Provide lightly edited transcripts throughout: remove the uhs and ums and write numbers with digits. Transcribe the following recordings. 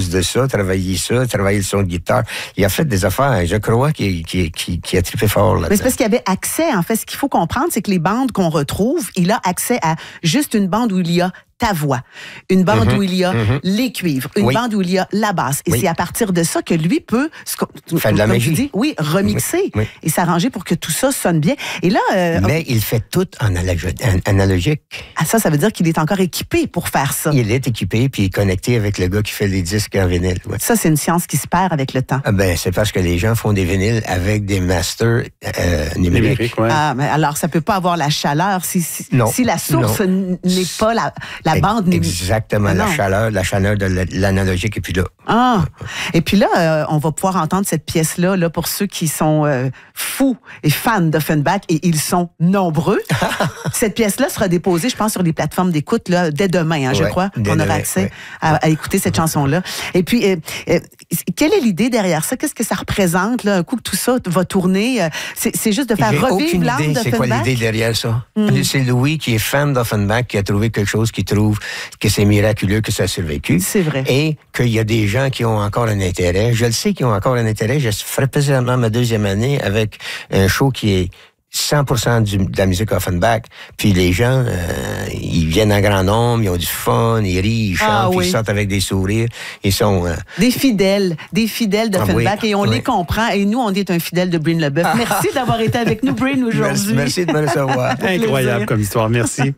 de ça, travailler le son de guitare. Il a fait des affaires, je crois qu'il a trippé fort là-dedans. Mais c'est parce qu'il y avait accès, en fait. Ce qu'il faut comprendre, c'est que les bandes qu'on retrouve, il a accès à juste une bande où il y a ta voix, une bande où il y a les cuivres, une bande où il y a la basse. Et c'est à partir de ça que lui peut, faire de la magie. Dis, remixer et s'arranger pour que tout ça sonne bien. Et là, mais il fait tout en analogique. Ah, ça veut dire qu'il est encore équipé pour faire ça. Il est équipé puis il est connecté avec le gars qui fait les disques en vinyle. Ouais. Ça, c'est une science qui se perd avec le temps. C'est parce que les gens font des vinyles avec des masters numériques. Ah, mais alors, ça peut pas avoir la chaleur si la source n'est pas la bande. Exactement, la chaleur de l'analogique et puis là. Ah, et puis là, on va pouvoir entendre cette pièce-là là, pour ceux qui sont fous et fans d'Offenbach, et ils sont nombreux. Cette pièce-là sera déposée, je pense, sur les plateformes d'écoute là, dès demain, je crois. On aura accès à écouter cette chanson-là. Et puis, quelle est l'idée derrière ça? Qu'est-ce que ça représente, là, un coup que tout ça va tourner? C'est juste de faire revivre l'âme d'Offenbach? C'est quoi l'idée derrière ça? C'est Louis qui est fan d'Offenbach qui a trouvé quelque chose qui trouve que c'est miraculeux que ça a survécu. C'est vrai. Et qu'il y a des gens qui ont encore un intérêt. Je le sais qu'ils ont encore un intérêt. Je ferai précisément ma deuxième année avec un show qui est 100% de la musique Offenbach. Puis les gens, ils viennent en grand nombre, ils ont du fun, ils rient, ils chantent, puis ils sortent avec des sourires. Ils sont... Des fidèles d'Offenbach, et on les comprend. Et nous, on est un fidèle de Bryn Leboeuf. Merci d'avoir été avec nous, Bryn, aujourd'hui. Merci de me recevoir. Incroyable comme histoire, merci.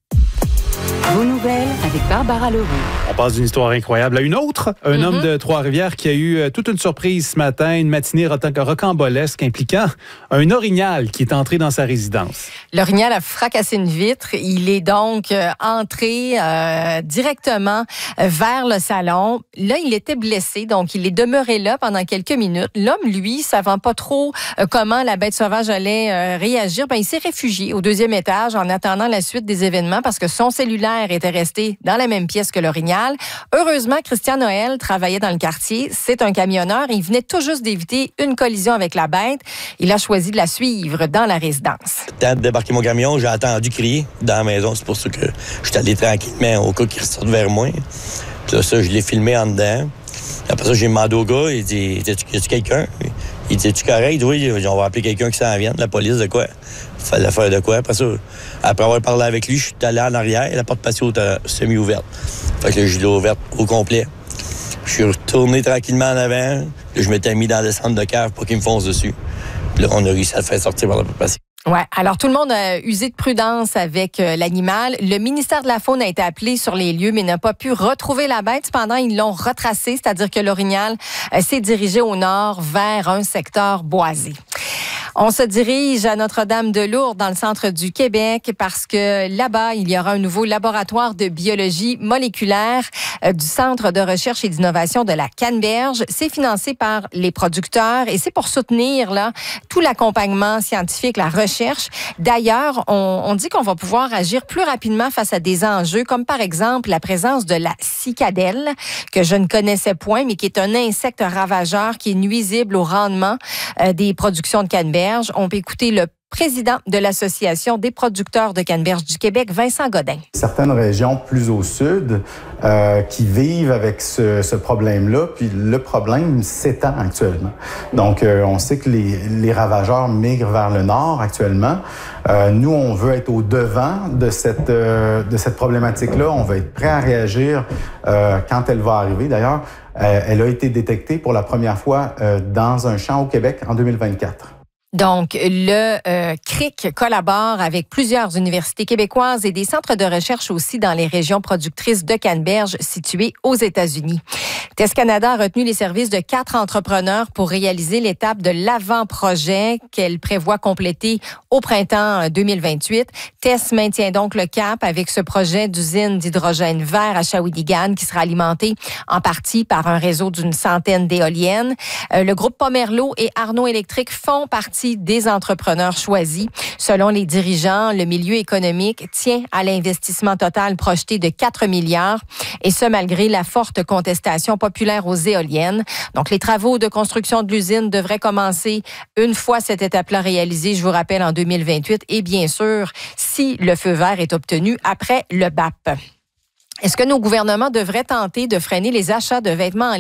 Vos nouvelles avec Barbara Leroux. On passe d'une histoire incroyable à une autre. Un homme de Trois-Rivières qui a eu toute une surprise ce matin, une matinée rocambolesque impliquant un orignal qui est entré dans sa résidence. L'orignal a fracassé une vitre. Il est donc entré directement vers le salon. Là, il était blessé, donc il est demeuré là pendant quelques minutes. L'homme, lui, savant pas trop comment la bête sauvage allait réagir, il s'est réfugié au 2e étage en attendant la suite des événements parce que son cellulaire était resté dans la même pièce que l'orignal. Heureusement, Christian Noël travaillait dans le quartier. C'est un camionneur. Il venait tout juste d'éviter une collision avec la bête. Il a choisi de la suivre dans la résidence. Quand de débarquer mon camion, j'ai attendu crier dans la maison. C'est pour ça que je suis allé tranquillement au cas qu'il ressorte vers moi. Puis là, ça, je l'ai filmé en dedans. Après ça, j'ai demandé au gars, il dit, y a-tu quelqu'un? Il dit, es-tu correct? Oui, on va appeler quelqu'un qui s'en vient, de la police, de quoi? Il fallait faire de quoi? Après ça, après avoir parlé avec lui, je suis allé en arrière, la porte patio était semi-ouverte. Fait que là, je l'ai ouverte au complet. Je suis retourné tranquillement en avant. Là, je m'étais mis dans le centre de cave pour qu'il me fonce dessus. Puis là, on a réussi à le faire sortir par la porte patio. Ouais, alors tout le monde a usé de prudence avec l'animal. Le ministère de la Faune a été appelé sur les lieux, mais n'a pas pu retrouver la bête. Cependant, ils l'ont retracé, c'est-à-dire que l'orignal s'est dirigé au nord vers un secteur boisé. On se dirige à Notre-Dame-de-Lourdes, dans le centre du Québec, parce que là-bas, il y aura un nouveau laboratoire de biologie moléculaire du Centre de recherche et d'innovation de la Canneberge. C'est financé par les producteurs et c'est pour soutenir là tout l'accompagnement scientifique, la recherche. D'ailleurs, on dit qu'on va pouvoir agir plus rapidement face à des enjeux, comme par exemple la présence de la cicadelle, que je ne connaissais point, mais qui est un insecte ravageur qui est nuisible au rendement des productions de canneberge. On peut écouter le président de l'Association des producteurs de canneberge du Québec, Vincent Godin. Certaines régions plus au sud qui vivent avec ce problème-là, puis le problème s'étend actuellement. Donc, on sait que les ravageurs migrent vers le nord actuellement. Nous, on veut être au devant de cette problématique-là. On veut être prêt à réagir quand elle va arriver. D'ailleurs, elle a été détectée pour la première fois dans un champ au Québec en 2024. Donc, le CRIC collabore avec plusieurs universités québécoises et des centres de recherche aussi dans les régions productrices de canneberge situées aux États-Unis. TES Canada a retenu les services de 4 entrepreneurs pour réaliser l'étape de l'avant-projet qu'elle prévoit compléter au printemps 2028. TES maintient donc le cap avec ce projet d'usine d'hydrogène vert à Shawinigan qui sera alimenté en partie par un réseau d'une centaine d'éoliennes. Le groupe Pomerleau et Arnaud Électrique font partie des entrepreneurs choisis. Selon les dirigeants, le milieu économique tient à l'investissement total projeté de 4 milliards, et ce malgré la forte contestation populaire aux éoliennes. Donc, les travaux de construction de l'usine devraient commencer une fois cette étape-là réalisée, je vous rappelle, en 2028, et bien sûr, si le feu vert est obtenu après le BAP. Est-ce que nos gouvernements devraient tenter de freiner les achats de vêtements en